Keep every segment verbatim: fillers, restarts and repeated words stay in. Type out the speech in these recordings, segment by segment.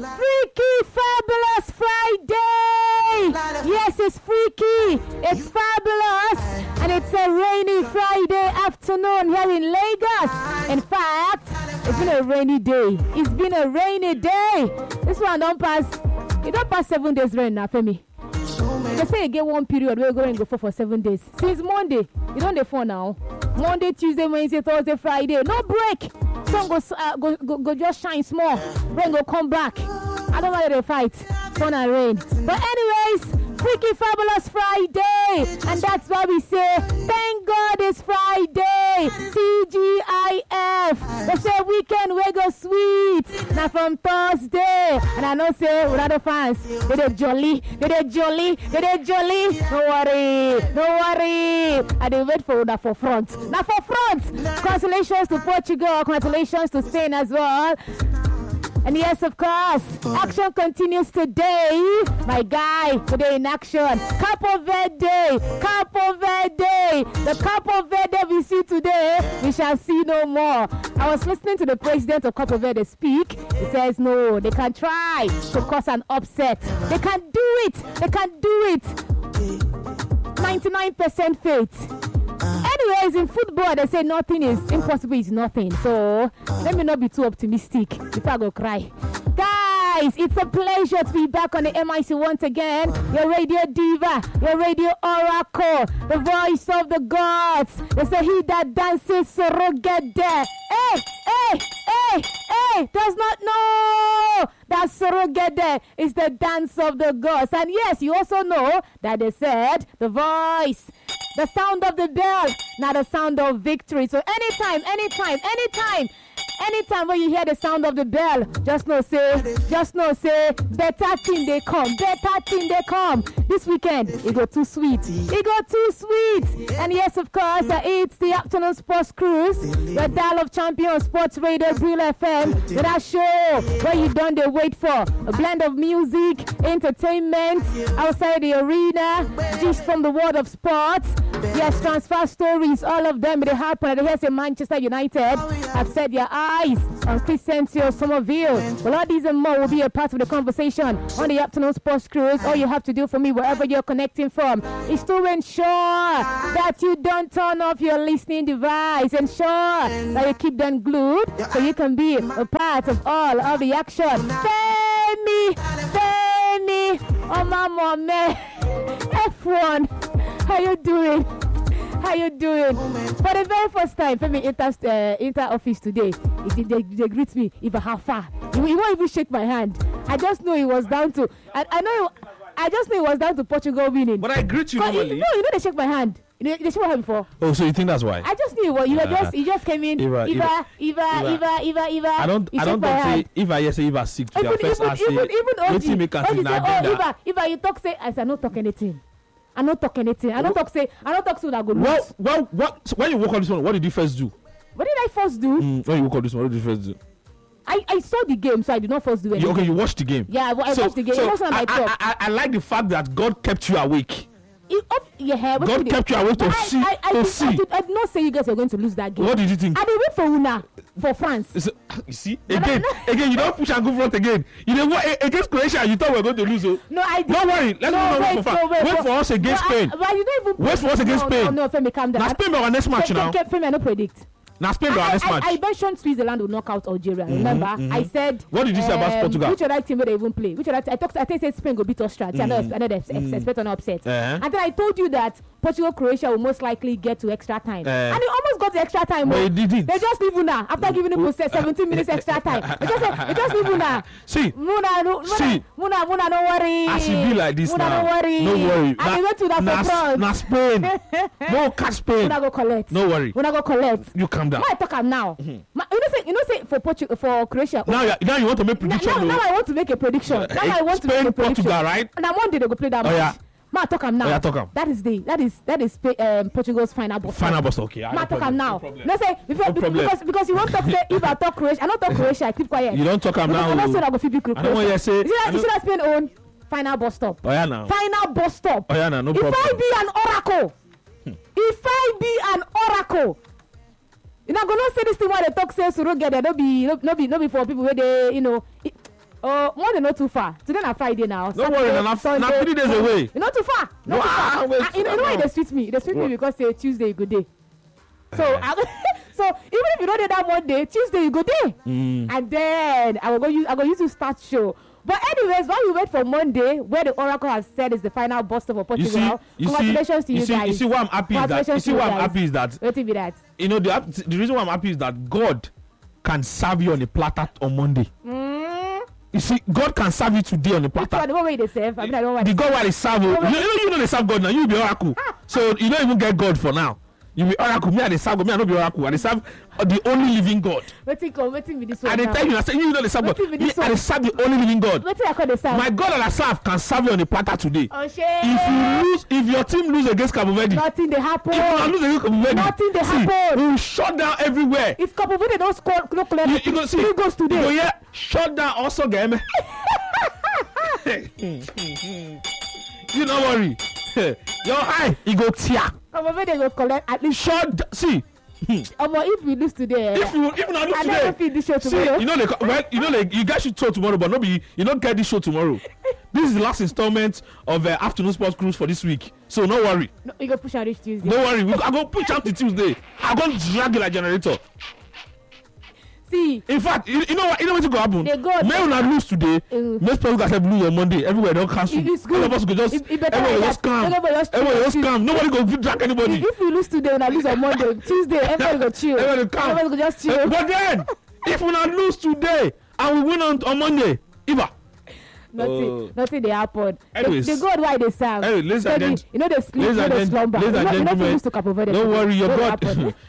Freaky Fabulous Friday. Yes, it's freaky. It's fabulous. And it's a rainy Friday afternoon here in Lagos. In fact, it's been a rainy day. It's been a rainy day. This one don't pass. It don't pass seven days rain now for me. They say you get one period where you go and go for for seven days. Since Monday, you don't dey for now. Monday, Tuesday, Wednesday, Thursday, Friday. No break. Sun go, uh, go, go, go just shine small. Rain go come back. I don't know how they fight. Sun and rain. But anyways, Freaky Fabulous Friday. And that's why we say, thank God it's Friday. T G I F. They say weekend we go sweet. Now from Thursday. And I know say, with other fans, they dey jolly. They dey jolly. They dey jolly. Don't worry. Don't worry. I dey wait for that for front. Now for front. Congratulations to Portugal. Congratulations to Spain as well. And yes, of course, action continues today. My guy, today in action. Capo Verde, Capo Verde. The Capo Verde we see today, we shall see no more. I was listening to the president of Capo Verde speak. He says, no, they can try to cause an upset. They can do it. They can do it. ninety-nine percent faith. Anyways, in football, they say nothing is impossible is nothing. So, let me not be too optimistic before I go cry. Guys, it's a pleasure to be back on the M I C once again. Your radio diva, your radio oracle, the voice of the gods. They say he that dances so get there. Hey, hey, hey, hey, does not know that Sorogede is the dance of the gods. And yes, you also know that they said the voice, the sound of the bell, not the sound of victory. So anytime, anytime, anytime, anytime when you hear the sound of the bell, just know say, just know say, better thing they come, better thing they come. This weekend, it go too sweet. It go too sweet. And yes, of course, uh, it's the afternoon sports cruise, the Dial of Champions Sports Radio, Real F M. That show where you done the wait for a blend of music, entertainment, outside the arena, just from the world of sports. Yes, transfer stories, all of them, they happen. And here's in Manchester United have set their eyes on Crescencio Somerville. Well, all these and more will be a part of the conversation on the afternoon sports cruise. All you have to do for me, wherever you're connecting from, is to ensure that you don't turn off your listening device. Ensure that you keep them glued so you can be a part of all of the action. Femi, Femi, oh my mom, F one. How you doing? How you doing? For the very first time, Femi enters uh, enter office today. They, they, they greet me. If how far? He, he won't even shake my hand. I just know he was down to. I, I know. He, I just know it was down to Portugal winning. But I greet you normally. No, you know they shake my hand. They, they shook my hand before. Oh, so you think that's why? I just knew what you were just. You just came in. Eva, Eva, Eva, Eva, Eva, Eva. I don't. I don't say Eva. Yes, Eva sick. Even even even even Oji. Oji say, oh, Eva, Eva, you talk say. I said, I don't talk anything. I don't talk anything. I don't talk say. I don't talk so that good. Well, well, what? So when you woke up this morning, what did you first do? What did I first do? Mm, when you woke up this morning, what did you first do? I, I saw the game, so I did not first do anything. You, okay, you watched the game. Yeah, I, I so, watched the game. So it wasn't I, my I, I, I like the fact that God kept you awake. It, oh, yeah, God kept you awake to I, see. I, I, to did, see. I, did, I did not say you guys were going to lose that game. What did you think? I did wait for Una for France. So, you see, again, again, you don't push and go front again. You know what? Against Croatia, you thought we were going to lose. Oh. No, I did. Don't worry. Let's no, move wait, on for no, wait, Wait for us against no, Spain. I, but you don't even Wait for us against no, Spain. No, no, Femi, calm down. Now Spain, our next match Ke, now. Ke, Femi, I don't predict. Now Spain, our next I, match. I, I mentioned Switzerland will knock out Algeria. Mm-hmm, remember, mm-hmm. I said. What did you say um, about Portugal? Which other team will they even play? Which other? T- I talked. I think said Spain will beat Austria. Mm-hmm. I know. I know. Mm-hmm. Expect an upset. Uh-huh. And then I told you that Portugal, Croatia will most likely get to extra time, uh, and they almost got to extra time. But it didn't. They just leave Una after giving him seventeen minutes extra time. They just, they just leave Una. See, Muna, no, Muna, see, Muna, Muna, don't worry. As you be like this Muna, now, don't worry. No worry. And na, they went to that na, for France. Na Spain. No catch Spain. Muna go collect. No worry. Muna go collect. You calm down. Why I talk am now? Mm-hmm. Ma, you know say, you know say for Portugal, for Croatia. Now, you, now you want to make prediction. Now, now, now I want to make a prediction. Now uh, I want Spain, to make a prediction. Portugal, right? And on Monday they go play that oh, match. Yeah. Ma talk am now. Oh, yeah, talk am. That is the that is that is um, Portugal's final boss. Final boss, okay. Ma talk am now. No, no say before, no because, because because you won't talk say if I talk Croatia, I don't talk Croatia. I keep quiet. You don't talk am now. I'm not saying I go fit be Croatia. I don't want you to say. You should, you should have Spain own final bus stop. Oh yeah, now. Final bus stop. Oh yeah, now. No if problem. If I be an oracle, hmm. if I be an oracle. You know, gonna say this thing why they talk say Suru get there. No be, no, no be, no be for people where they, you know. It, Oh, Monday not too far. Today na Friday now. Don't worry, now three days away. You're not too far. Not no, too far. Ah, wait, ah, you know, you know why they suit me? They suit me because say Tuesday you go day. So, I, so even if you don't do that Monday, Tuesday you go day, mm. and then I will go use I will use to start show. But anyways, while we wait for Monday, where the Oracle has said is the final bust of Portugal, you see, congratulations you to you see, guys. You see why I'm happy is that you see why I'm happy is that let it be that. You know the the reason why I'm happy is that God can serve you on a platter on Monday. Mm. You see, God can serve you today on a platter. Which one? What way they serve? I mean, I don't want the God where they serve you. You know, you know they serve God now. You be Oracle, so you don't even get God for now. You be Oracle. Me and the serve God. Me and not be Oracle. And they serve the only living God. Waiting, waiting with this one. And they tell you, I say, you know they serve God. Me and they serve the only living God. Waiting, I call the serve. My God that I serve can serve you on a platter today. Oh shit! If you lose, if your team lose against Cabo Verde, nothing they happen. If you lose against Cabo Verde, nothing they see, happen. we will shut down everywhere. If Cabo Verde don't score, no collect. You, you go see. Three goals today. You go yeah, shut down also game. You don't worry. Your eye, you go tear. Cabo Verde go collect at least. Shut. See. Um, if we lose today, if you if not lose I today, never feel this show tomorrow. See, you know they well, you know they, you guys should talk tomorrow, but no be you don't get this show tomorrow. This is the last installment of uh, afternoon sports cruise for this week, so no worry. No, you go push and reach Tuesday. Don't worry, we, I go push out to Tuesday. I go drag it like generator. See. In fact, you, you know what? You know what's going to happen? They go. May not lose today. Uh, Most people can lose on Monday. Everywhere don't cancel. It's good. All of us go just. It, it everyone like just calm. Everyone just, everyone just calm. Nobody go drag anybody. If, if we lose today, when I lose on Monday, Tuesday, everybody go chill. Everybody calm. Everybody go just chill. But then, if we not lose today and we win on, on Monday, Eva. Nothing, oh. nothing they happen. Anyways, the, the God why they serve. Anyway, ladies and gentlemen, you know they sleep, you know they slumber. Ladies and you know, gentlemen, to Capo Verde don't worry, your God.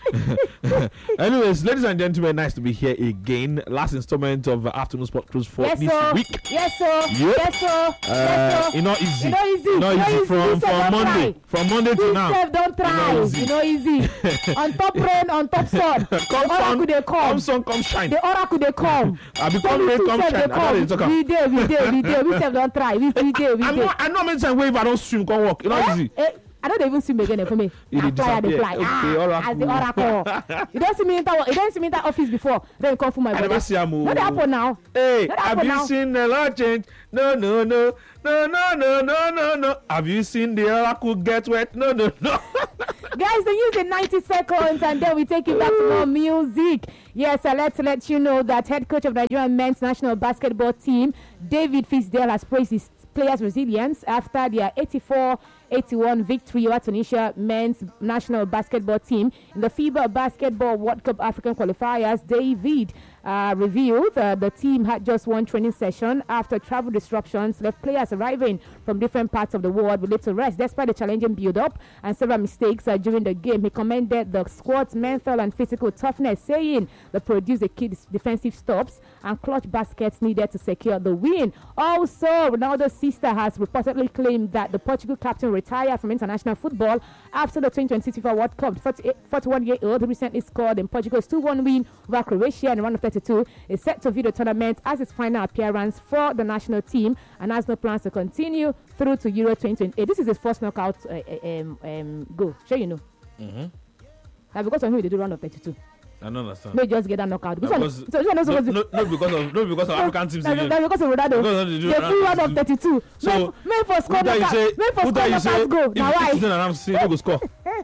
Anyways, ladies and gentlemen, nice to be here again. Last installment of uh, Afternoon Sport Cruise for yes, this sir. week. Yes, sir. Yep. Yes, sir. Uh, yes, sir. It's not easy. It's not easy. It's not easy, easy. from, from Monday. Try. From Monday to now. Yourself don't try. It's not easy. On top rain, on top sun. Come the oracle they come. Come sun, come shine. The oracle they come. I become rain, come shine. I know they talk about. We did, we did, we did. We self don't try. We we did, we I know, I know many times where if I don't swim, can't walk. It's not eh? easy. Eh? I don't even swim again for me. You I fly, they fly. Okay, ah, oracle. As the oracle. You don't see me in that. You don't see me in that office before. Then you come for my I body. never see a move. What happened now? Hey, what have you now? seen the Lord change? No, no, no, no, no, no, no, no, no. Have you seen the oracle get wet? No, no, no. Guys, they use the ninety seconds and then we take it back to more music. Yes, uh, let's let you know that head coach of Nigerian men's national basketball team, David Fisdale, has praised his players' resilience after their eighty-four eighty-one victory over Tunisia men's national basketball team in the FIBA Basketball World Cup African qualifiers. David uh, revealed uh, the team had just one training session after travel disruptions left players arriving from different parts of the world with little rest. Despite the challenging build-up and several mistakes uh, during the game, he commended the squad's mental and physical toughness, saying they produced the key defensive stops and clutch baskets needed to secure the win. Also, Ronaldo's sister has reportedly claimed that the Portugal captain retired from international football after the twenty twenty-six FIFA World Cup. forty-one-year-old who recently scored in Portugal's two one win over Croatia in the round of thirty-two is set to view the tournament as his final appearance for the national team and has no plans to continue through to Euro twenty twenty-eight. This is his first knockout uh, um, um, goal. Sure you know. Mm-hmm. Now because of him, they do round of thirty-two. I don't understand. May just get that knockout. This That one, was- so this one also No, was no, no, because of no because of African teams That's again. that's because of Ronaldo. Because of the- They do round of thirty-two. So, May may for score Who tell you knockout. say? May for Who score tell you say? knockout go. If Now if why? it's not around, say no go score.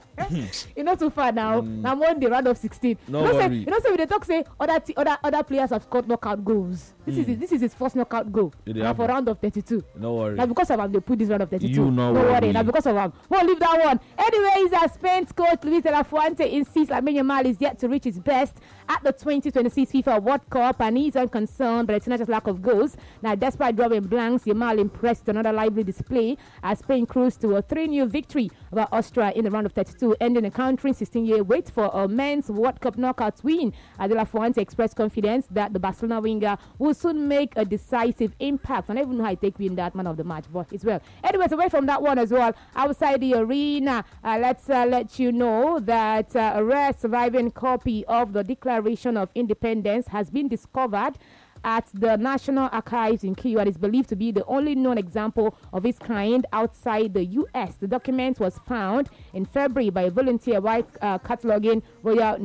You know too far now. Mm. Now Monday round of sixteen. No you know say worry. you know say we dey talk say other t- other other players have scored knockout goals. This is his, this is his first knockout goal. Did they Now for happen? round of thirty-two. No worry. Now because of him they put this round of thirty-two. You no no worry. worry. Now because of him. We'll leave that one. Anyways, as Spain's coach Luis de la Fuente insists Lamine Yamal is yet to reach his best at the twenty twenty-six FIFA World Cup, and he's unconcerned by the tenacious lack of goals. Now, despite drawing blanks, Yamal impressed with another lively display as Spain cruised to a three nil victory over Austria in the round of thirty-two, ending the country's sixteen-year wait for a men's World Cup knockout win. De La Fuente expressed confidence that the Barcelona winger will soon make a decisive impact. And I don't even know how I take win that man of the match, but it's well. Anyways, away from that one as well, outside the arena, uh, let's uh, let you know that uh, a rare surviving copy of the Declaration of Independence has been discovered at the National Archives in Kyiv and is believed to be the only known example of its kind outside the U S. The document was found in February by a volunteer while uh, cataloging royal